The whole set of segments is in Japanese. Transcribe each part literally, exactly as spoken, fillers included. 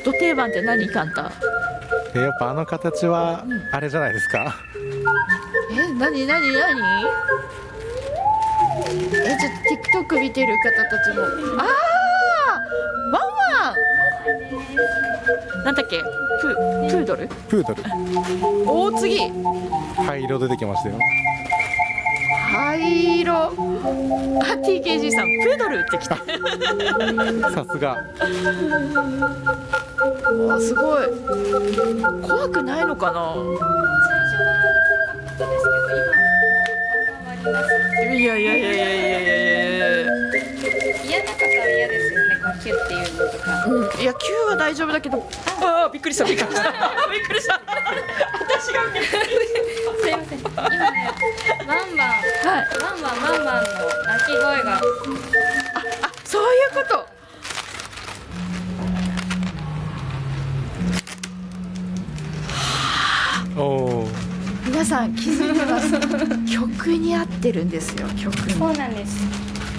ど定番って何カンタ？ えやっぱあの形はあれじゃないですか。 え、なになになに？え、ちょっと TikTok 見てる方たちも、ああ、ワンワン。なんだっけ？ププードル？ プードル。 おー、次。 灰色出てきましたよ。 灰色。あ、ティーケージー さん、プードルってきた。 さすが。 わ、すごい。怖くないのかな？いやいやいやいやいやいやいや。 嫌な方は嫌ですよね、こうキュッっていうのとか。 うん、いや、キューは大丈夫だけど。ああ、びっくりした、びっくりした。びっくりした。私がびっくりした。 すいません。今ね、ワンワン、 はい、 ワンワンワンワンの鳴き声が。 あ、あ、そういうこと。 おお。 皆さん気づいてます。曲に合ってるんですよ、曲に。 そうなんです。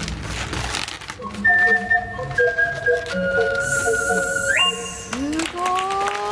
すごー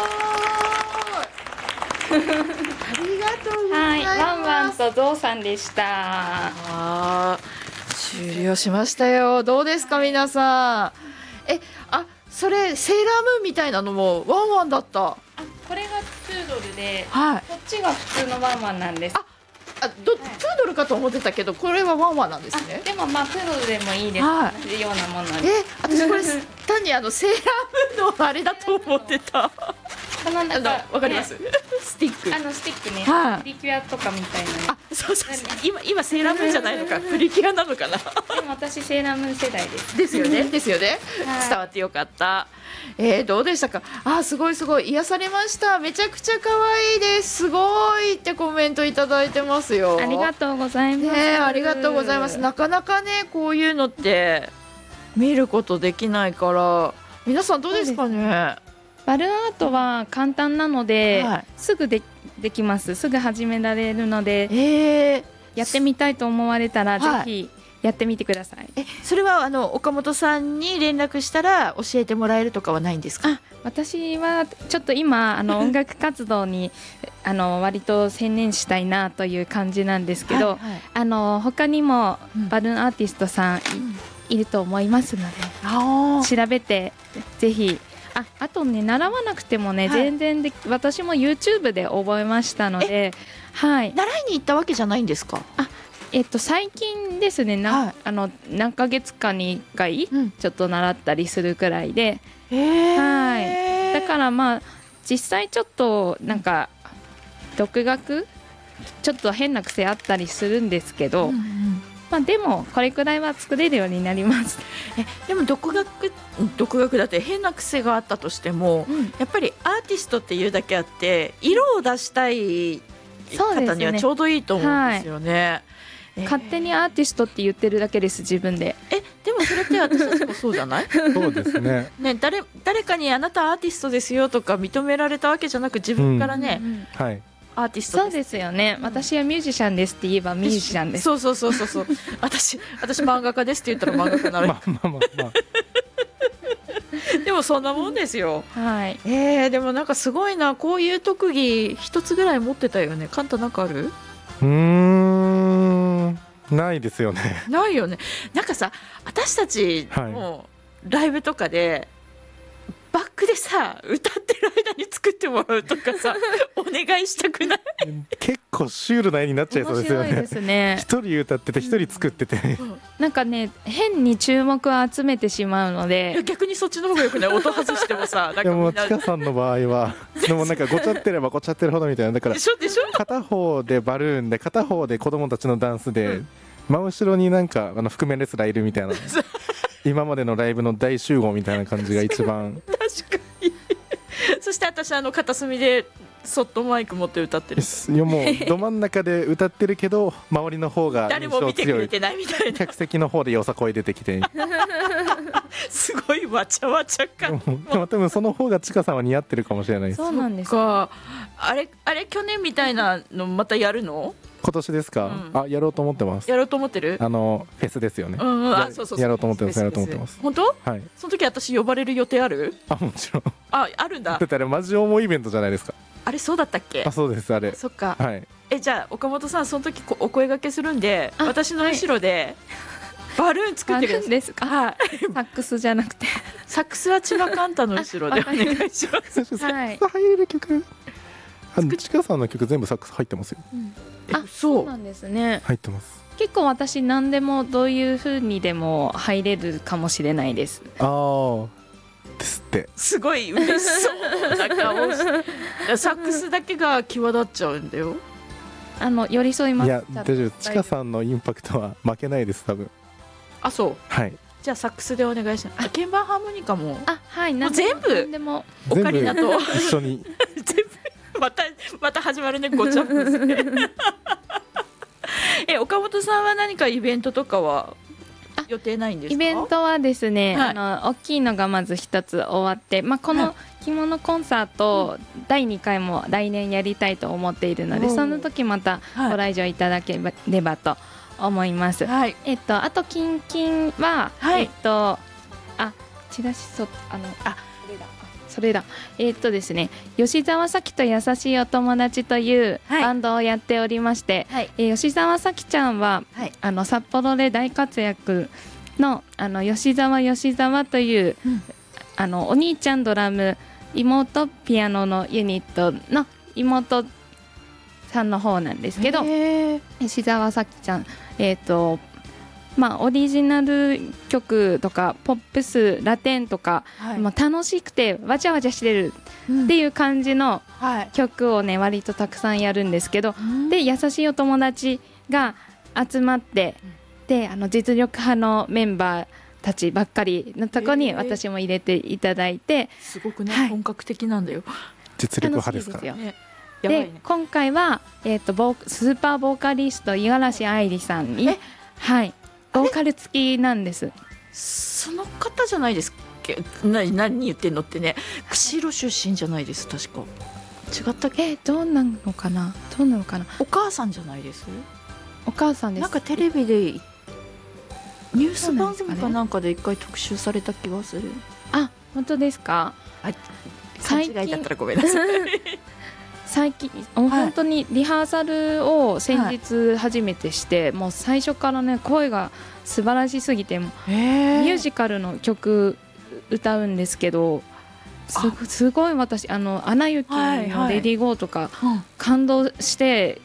い。ありがとうございます。 はい、ワンワンとゾウさんでした。 あー、終了しましたよ。どうですか皆さん。え、あ、それセーラームーンみたいなのもワンワンだった。 あ、これがプードルで、 はい。 こっちが普通のワンワンなんです。 あ、あ、ど、プードルかと思ってたけど、これはワンワンなんですね。 でもまあプードルでもいいです。 は同じようなものなんで。 え、私これ単にあのセーラームーンのあれだと思ってた。 このあの、 中わかります？ ね、 スティック。 あのスティックね、 はいプリキュアとかみたいなね。 あ、そうそうそう。今今セーラームーンじゃないのか、プリキュアなのかな。 でも私セーラームーン世代です。 ですよね、ですよね。 はい伝わってよかった。えー、どうでしたか。あ、すごいすごい癒されました。めちゃくちゃ可愛いです。すごいってコメントいただいてますよ。 ありがとうございます。 ね、ありがとうございます。なかなかね、こういうのって見ることできないから、皆さんどうですかね。 バルーンアートは簡単なので、 はい、 すぐでできます。すぐ始められるので、 えー、 やってみたいと思われたら、 はい、 ぜひやってみてください。 え、それはあの岡本さんに連絡したら教えてもらえるとかはないんですか。 あ、私はちょっと今あの音楽活動にあの割と専念したいなという感じなんですけど、 はいはい、 あの他にもバルーンアーティストさん い,、 うん、 いると思いますので、 あ、 調べてぜひ。あ, あとね、習わなくてもね、はい、全然で私も YouTube で覚えましたので、はい、 習いに行ったわけじゃないんですか。 あ、えっと、最近ですね、な、はい、あの何ヶ月かにいっかいちょっと習ったりするくらいで、 うん、 はい、だからまあ実際ちょっとなんか独学ちょっと変な癖あったりするんですけど、うんうん、まあ、でもこれくらいは作れるようになります。 え、でも独学独学だって変な癖があったとしても、うん、やっぱりアーティストっていうだけあって色を出したい方にはちょうどいいと思うんですよね。 はい、勝手にアーティストって言ってるだけです、自分で。 え、でもそれって私たちもそうじゃない？ そうですね。 ね、誰誰かにあなたアーティストですよとか認められたわけじゃなく、自分からね、 うんうん、はい、 アーティストです。 そうですよね、うん、私はミュージシャンですって言えばミュージシャンです。 そうそうそうそうそう。私私漫画家ですって言ったら漫画家になる。まあまあまあまあ。でもそんなもんですよ。 はい。 えー、でもなんかすごいな、こういう特技一つぐらい持ってたよね。カンタなんかある？ うーん、ないですよね。 ないよね。なんかさ、私たちもライブとかで、バックでさ歌ってる間に作ってもらうとかさお願いしたくない？ 結構シュールな絵になっちゃいそうですよね。 面白いですね。 一人歌ってて一人作ってて、うん、 なんかね、変に注目を集めてしまうので、 いや逆にそっちの方がよくない？音外してもさ、なんかでもちかさんの場合はでもなんかごちゃってればごちゃってるほどみたいな、だからでしょでしょ、 片方でバルーンで片方で子供たちのダンスで、うん、真後ろになんかあの覆面レスラーいるみたいな今までのライブの大集合みたいな感じが一番確かにそして私あの片隅でそっとマイク持って歌ってる。 いやもうど真ん中で歌ってるけど周りの方が誰も見てくれてないみたいな、 客席の方でよさこい出てきてすごいわちゃわちゃか。 でも多分その方がちかさんは似合ってるかもしれないです。 そうなんですか。あれあれ去年みたいなのまたやるの？ 今年ですか、うん、あ、やろうと思ってます。 やろうと思ってる？ あのフェスですよね。 うん、うん、あ、そうそうそう、 やろうと思ってます。やろうと思ってます。 本当？ はい。 その時私呼ばれる予定ある？ あ、もちろんあ、あるんだ。 だってあれマジ重いイベントじゃないですか。 あれそうだったっけ？ あ、そうですあれ。 そっか。 はい。 え、じゃあ岡本さんその時こお声掛けするんで、私の後ろでバルーン作ってください。 ですか？はい。サックスじゃなくてサックスは千葉カンタの後ろでお願いします。 はい。 入れる曲。あのちかさんの曲全部サックス入ってますよ。 うん、あ、そうなんですね。 入ってます。 結構私何でもどういう風にでも入れるかもしれないです。 ああ。ですって。 すごい嬉しそうな顔して。サックスだけが際立っちゃうんだよ。 あの寄り添います。 いや大丈夫。ちかさんのインパクトは負けないです多分。 あ、そう。 はい。 じゃあサックスでお願いします。鍵盤ハーモニカも。 あ、はい。 もう全部。 何でも。 オカリナと一緒に。 全部またまた始まるね、ごちゃくすね。え、岡本さんは何かイベントとかは予定ないんですか？ イベントはですね、 はい、 あの大きいのがまず一つ終わって、まあ、この着物コンサート、うん、だいにかいも来年やりたいと思っているので、その時またご来場いただければと思います。はい、えっと、あとキンキンは、はい、えっとあチラシそあのあそれだえっとですね、吉澤咲と優しいお友達というバンドをやっておりまして、はい、えー、吉澤咲ちゃんは、はい、あの札幌で大活躍のあの吉澤吉澤という、うん、あのお兄ちゃんドラム妹ピアノのユニットの妹さんの方なんですけど、吉澤咲ちゃん、えっとまあ、オリジナル曲とかポップスラテンとか、はい、まあ、楽しくてわちゃわちゃしてるっていう感じの曲をね、割とたくさんやるんですけど、うん、で優しいお友達が集まって、うん、であの実力派のメンバーたちばっかりのとこに私も入れていただいて、えー、 すごくね、はい、本格的なんだよ。 実力派ですからね。で、ね、今回は、えー、とボースーパーボーカリスト五十嵐愛理さんに、はい、ボーカル付きなんです。 その方じゃないですっけ？何何言ってんのってね、釧路出身じゃないです、確か。違ったっけ？ え、どうなのかな、どうなのかな。 お母さんじゃないです？ お母さんです。 なんかテレビでニュース番組かなんかで一回特集された気がする。 あ、本当ですか？ あ、勘違いだったらごめんなさい。 最近本当にリハーサルを先日初めてして、はい、もう最初からね声が素晴らしすぎて、もミュージカルの曲歌うんですけど、すご、すごい私あのアナ雪のレディーゴーとか感動して